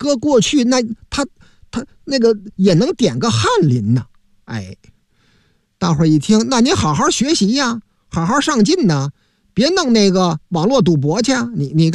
搁过去那他那个也能点个翰林呢。哎，大伙儿一听，那你好好学习呀，好好上进呐，别弄那个网络赌博去啊，你